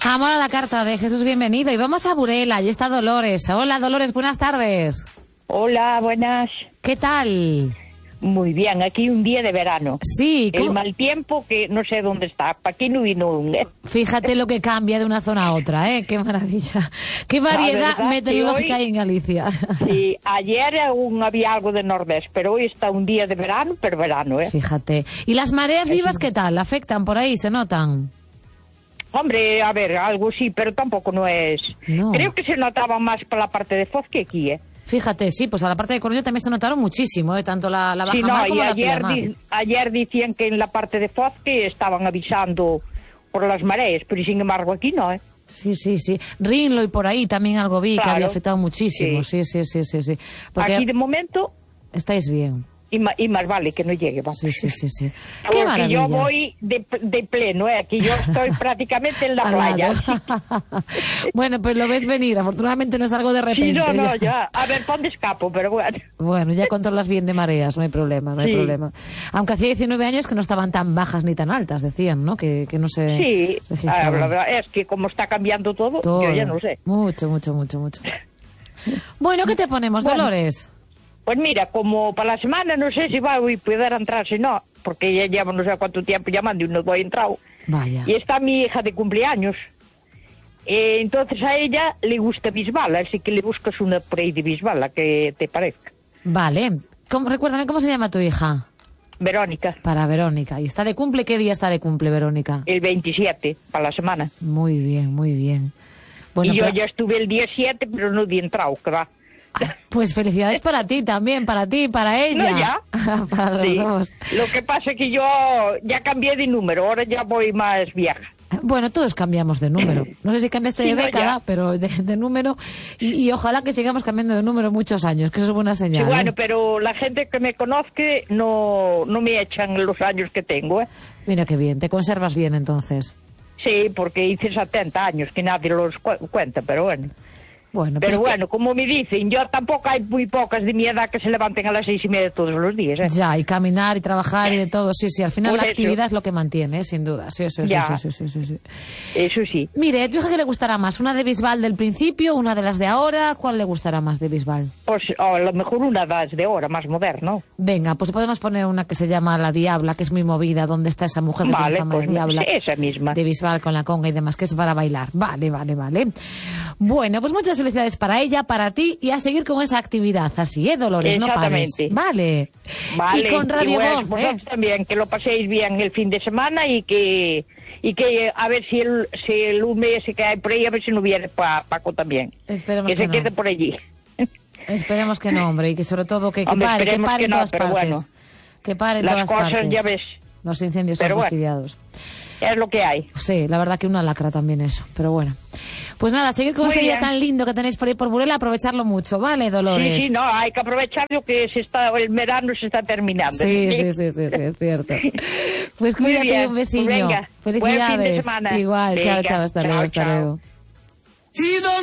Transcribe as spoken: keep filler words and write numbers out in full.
Amor a la carta de Jesús, bienvenido. Y vamos a Burela, y está Dolores. Hola, Dolores, buenas tardes. Hola, buenas. ¿Qué tal? Muy bien, aquí un día de verano. Sí. El mal tiempo que no sé dónde está, para aquí no vino un... ¿eh? Fíjate lo que cambia de una zona a otra, ¿eh? Qué maravilla. Qué variedad meteorológica hay en Galicia. Sí, ayer aún había algo de nordés, pero hoy está un día de verano, pero verano, ¿eh? Fíjate. ¿Y las mareas vivas qué tal? ¿Afectan por ahí? ¿Se notan? Hombre, a ver, algo sí, pero tampoco no es... No. Creo que se notaba más por la parte de Foz que aquí, ¿eh? Fíjate, sí, pues a la parte de Coruña también se notaron muchísimo, ¿eh? Tanto la, la baja sí, no, mar como y la ayer, pleamar. di, ayer decían que en la parte de Foz que estaban avisando por las mareas, pero sin embargo aquí no, ¿eh? Sí, sí, sí. Rinlo y por ahí también algo vi claro. que había afectado muchísimo. Sí, sí, sí, sí, sí. Porque aquí de momento... Estáis bien. Y más, y más vale que no llegue, vamos. Sí, sí, sí, sí. Porque Qué maravilla. yo voy de, de pleno, ¿eh? Aquí yo estoy prácticamente en la playa. Bueno, pues lo ves venir. Afortunadamente no es algo de repente. Sí, no, no, ya. A ver, ¿dónde escapo? Pero bueno. Bueno, ya controlas bien de mareas, no hay problema, no hay sí. problema. Aunque hacía diecinueve años que no estaban tan bajas ni tan altas, decían, ¿no? Que, que no se Sí, registraban. la verdad es que como está cambiando todo, todo, yo ya no sé. Mucho, mucho, mucho, mucho. Bueno, ¿qué te ponemos, bueno, Dolores? Pues mira, como para la semana no sé si va a poder entrar, si no, porque ya llevo no sé cuánto tiempo llamando y no voy a entrar. Vaya. Y está mi hija de cumpleaños. Eh, entonces a ella le gusta Bisbal, así que le buscas una por ahí de Bisbal, la que te parezca. Vale. ¿Cómo, recuérdame, ¿cómo se llama tu hija? Verónica. Para Verónica. ¿Y está de cumple? ¿Qué día está de cumple, Verónica? El veintisiete, para la semana. Muy bien, muy bien. Bueno, y yo pero... ya estuve el día siete, pero no di entrado, que va. Pues felicidades para ti también, para ti, para ella. No, ya. Para los sí. dos. Lo que pasa es que yo ya cambié de número, ahora ya voy más vieja. Bueno, todos cambiamos de número. No sé si cambiaste de sí, no, década, ya. pero de, de número. Y, y ojalá que sigamos cambiando de número muchos años, que eso es buena señal. Sí, bueno, ¿eh? pero la gente que me conozca no, no me echan los años que tengo, ¿eh? Mira qué bien, te conservas bien entonces. Sí, porque hice setenta años, que nadie los cu cuenta, pero bueno. Bueno, pero pues bueno, que... como me dicen, yo tampoco hay muy pocas de mi edad que se levanten a las seis y media todos los días, ¿eh? Ya, y caminar y trabajar y de todo, sí, sí. Al final Por la eso. actividad es lo que mantiene, ¿eh? Sin duda. Sí, sí, sí, sí, sí, sí, sí, sí. Eso sí. Mire, ¿a tu hija qué le gustará más? ¿Una de Bisbal del principio, una de las de ahora? ¿Cuál le gustará más de Bisbal? Pues oh, a lo mejor una de las de ahora, más moderno. Venga, pues podemos poner una que se llama La Diabla, que es muy movida, donde está esa mujer que vale, tiene fama pues, de diabla. Sí, esa misma. De Bisbal con la conga y demás, que es para bailar. Vale, vale, vale. Bueno, pues muchas felicidades para ella, para ti, y a seguir con esa actividad así, ¿eh, Dolores? No pares. Vale. Vale. Y con Radio y Voz, bueno, ¿eh? también, que lo paséis bien el fin de semana y que y que a ver si el, si el un mes que hay por ahí, a ver si no viene pa, Paco también. Esperemos que, que se no. quede por allí. Esperemos que no, hombre, y que sobre todo que, que Hombre, pare, que esperemos pare que en no, todas pero partes. bueno. Que pare en Las todas cosas, partes. ya ves. Los incendios son Pero bueno. fastidiados. Es lo que hay. Sí, la verdad que una lacra también eso, pero bueno. Pues nada, seguir con Muy este día bien. tan lindo que tenéis por ahí por Burela, aprovecharlo mucho, ¿vale, Dolores? Sí, sí, no, hay que aprovecharlo que se está, el verano se está terminando. Sí, sí, sí, sí, sí, es cierto. Pues Muy cuídate, bien. un besillo. Pues venga, Felicidades. buen fin de semana. Igual, Venga, chao, chao, hasta chao, luego, hasta chao. luego.